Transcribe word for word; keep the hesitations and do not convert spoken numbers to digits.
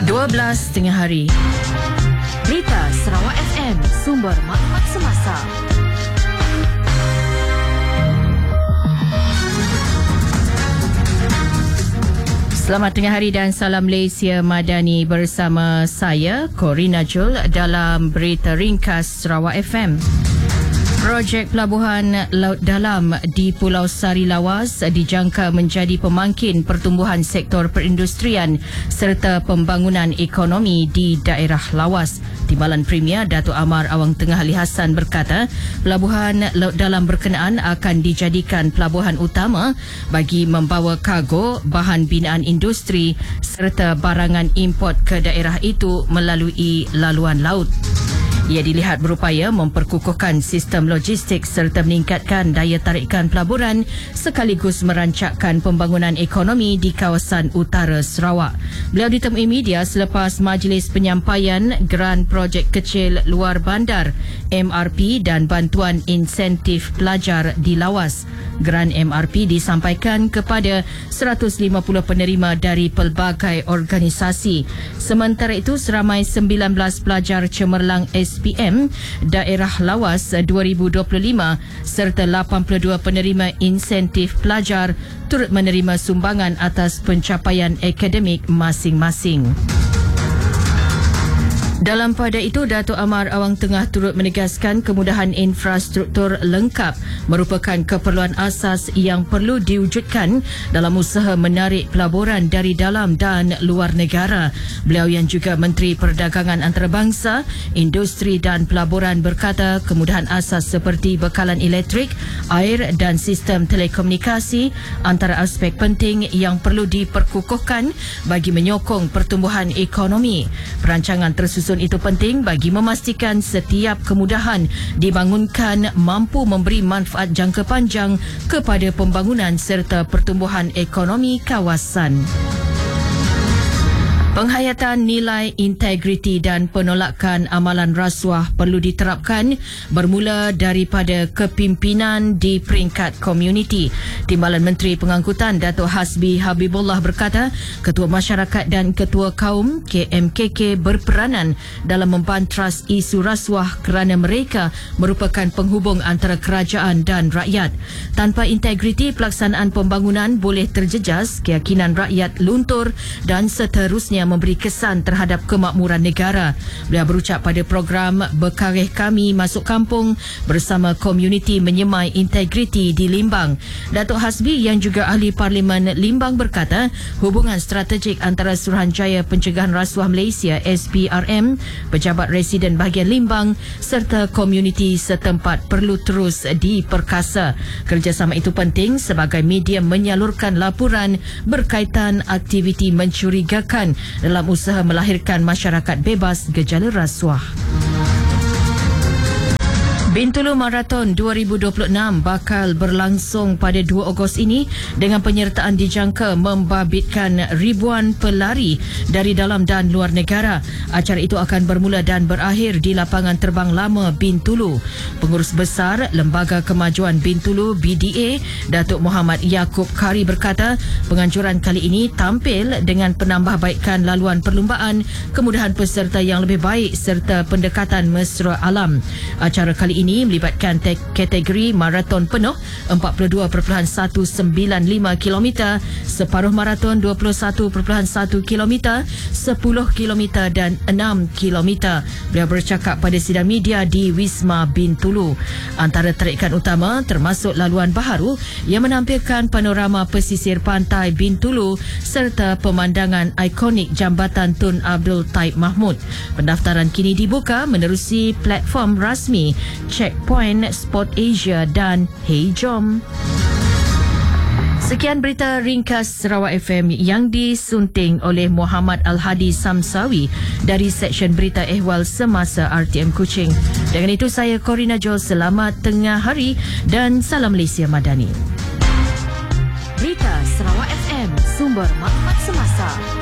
dua belas tengah hari. Berita Sarawak F M, sumber maklumat semasa. Selamat tengah hari dan salam Malaysia Madani bersama saya, Corina Jul, dalam Berita Ringkas Sarawak F M. Projek pelabuhan laut dalam di Pulau Sari Lawas dijangka menjadi pemangkin pertumbuhan sektor perindustrian serta pembangunan ekonomi di daerah Lawas. Timbalan Premier Datuk Amar Awang Tengah Ali Hassan berkata, pelabuhan laut dalam berkenaan akan dijadikan pelabuhan utama bagi membawa kargo, bahan binaan industri serta barangan import ke daerah itu melalui laluan laut. Ia dilihat berupaya memperkukuhkan sistem logistik serta meningkatkan daya tarikan pelaburan sekaligus merancakkan pembangunan ekonomi di kawasan utara Sarawak. Beliau ditemui media selepas majlis penyampaian Geran Projek Kecil Luar Bandar M R P dan bantuan insentif pelajar di Lawas. Geran M R P disampaikan kepada seratus lima puluh penerima dari pelbagai organisasi. Sementara itu, seramai sembilan belas pelajar cemerlang S P M daerah Lawas dua ribu dua puluh lima serta lapan puluh dua penerima insentif pelajar turut menerima sumbangan atas pencapaian akademik masing-masing. Dalam pada itu, Datuk Amar Awang Tengah turut menegaskan kemudahan infrastruktur lengkap merupakan keperluan asas yang perlu diwujudkan dalam usaha menarik pelaburan dari dalam dan luar negara. Beliau yang juga Menteri Perdagangan Antarabangsa, Industri dan Pelaburan berkata kemudahan asas seperti bekalan elektrik, air dan sistem telekomunikasi antara aspek penting yang perlu diperkukuhkan bagi menyokong pertumbuhan ekonomi. Perancangan tersusun itu penting bagi memastikan setiap kemudahan dibangunkan mampu memberi manfaat jangka panjang kepada pembangunan serta pertumbuhan ekonomi kawasan. Penghayatan nilai integriti dan penolakan amalan rasuah perlu diterapkan bermula daripada kepimpinan di peringkat komuniti. Timbalan Menteri Pengangkutan Datuk Hasbi Habibullah berkata, Ketua Masyarakat dan Ketua Kaum K M K K berperanan dalam membantras isu rasuah kerana mereka merupakan penghubung antara kerajaan dan rakyat. Tanpa integriti, pelaksanaan pembangunan boleh terjejas, keyakinan rakyat luntur dan seterusnya memberi kesan terhadap kemakmuran negara. Beliau berucap pada program Bekarih Kami Masuk Kampung bersama komuniti menyemai integriti di Limbang. Datuk Hasbi yang juga Ahli Parlimen Limbang berkata, hubungan strategik antara Suruhanjaya Pencegahan Rasuah Malaysia S P R M, pejabat residen bahagian Limbang serta komuniti setempat perlu terus diperkasa. Kerjasama itu penting sebagai media menyalurkan laporan berkaitan aktiviti mencurigakan dalam usaha melahirkan masyarakat bebas gejala rasuah. Bintulu Marathon dua ribu dua puluh enam bakal berlangsung pada dua Ogos ini dengan penyertaan dijangka membabitkan ribuan pelari dari dalam dan luar negara. Acara itu akan bermula dan berakhir di lapangan terbang lama Bintulu. Pengurus Besar Lembaga Kemajuan Bintulu B D A, Datuk Muhammad Yaakob Kari berkata, penganjuran kali ini tampil dengan penambahbaikan laluan perlumbaan, kemudahan peserta yang lebih baik serta pendekatan mesra alam. Acara kali ini ini melibatkan kategori maraton penuh empat puluh dua perpuluhan satu sembilan lima kilometer, separuh maraton dua puluh satu perpuluhan satu kilometer, sepuluh kilometer dan enam kilometer. Beliau bercakap pada sidang media di Wisma Bintulu. Antara terikan utama termasuk laluan baharu yang menampilkan panorama pesisir pantai Bintulu serta pemandangan ikonik Jambatan Tun Abdul Taib Mahmud. Pendaftaran kini dibuka menerusi platform rasmi Checkpoint, Sport Asia dan Hey Jom. Sekian berita ringkas Sarawak F M yang disunting oleh Muhammad Al-Hadi Samsawi dari Seksyen Berita Ehwal Semasa R T M Kuching. Dengan itu, saya Corina Jol, selamat tengah hari dan salam Malaysia Madani. Berita Sarawak F M, sumber maklumat semasa.